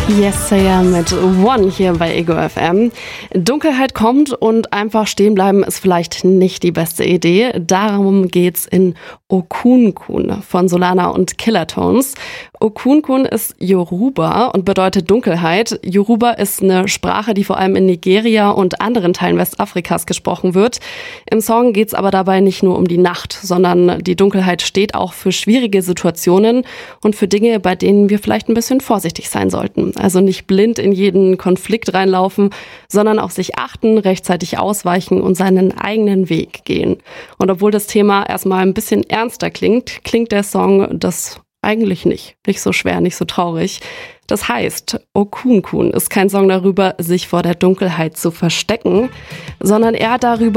Yes, Sayer mit One hier bei Ego FM. Dunkelheit kommt und einfach stehen bleiben ist vielleicht nicht die beste Idee. Darum geht's in Okunkun von Solana und Killertones. Okunkun ist Yoruba und bedeutet Dunkelheit. Yoruba ist eine Sprache, die vor allem in Nigeria und anderen Teilen Westafrikas gesprochen wird. Im Song geht's aber dabei nicht nur um die Nacht, sondern die Dunkelheit steht auch für schwierige Situationen und für Dinge, bei denen wir vielleicht ein bisschen vorsichtig sein sollten. Also nicht blind in jeden Konflikt reinlaufen, sondern auf sich achten, rechtzeitig ausweichen und seinen eigenen Weg gehen. Und obwohl das Thema erstmal ein bisschen ernster klingt, klingt der Song das eigentlich nicht. Nicht so schwer, nicht so traurig. Das heißt, Okunkun ist kein Song darüber, sich vor der Dunkelheit zu verstecken, sondern eher darüber,